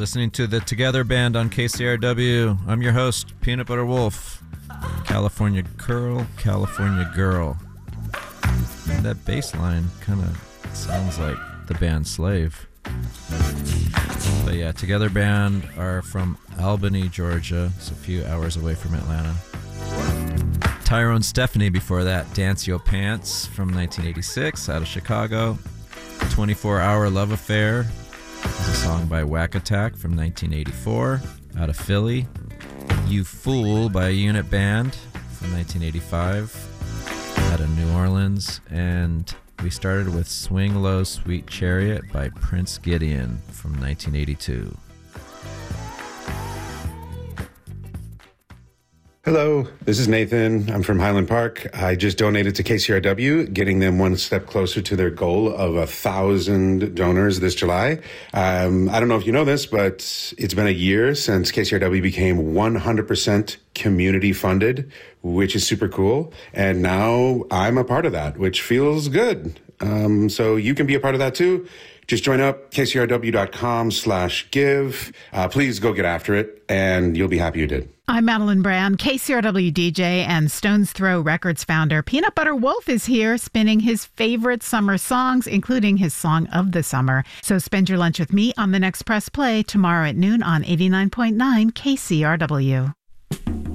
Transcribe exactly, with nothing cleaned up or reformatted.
listening to the Together Band on K C R W. I'm your host, Peanut Butter Wolf. California Girl, California Girl. And that bass line kind of sounds like the band Slave. But yeah, Together Band are from Albany, Georgia. It's a few hours away from Atlanta. Tyrone Stephanie before that, Dance Yo Pants from nineteen eighty-six out of Chicago. twenty-four hour Love Affair is a song by Whack Attack from nineteen eighty-four out of Philly. You Fool by Unit Band from nineteen eighty-five out of New Orleans. And we started with Swing Low Sweet Chariot by Prince Gideon from nineteen eighty-two. Hello, this is Nathan. I'm from Highland Park. I just donated to K C R W, getting them one step closer to their goal of a thousand donors this July. Um, I don't know if you know this, but it's been a year since K C R W became one hundred percent community funded, which is super cool. And now I'm a part of that, which feels good. Um, so you can be a part of that too. Just join up, kcrw.com slash give. Uh, please go get after it, and you'll be happy you did. I'm Madeline Brown, K C R W D J and Stone's Throw Records founder. Peanut Butter Wolf is here spinning his favorite summer songs, including his song of the summer. So spend your lunch with me on the next Press Play tomorrow at noon on eighty-nine point nine K C R W.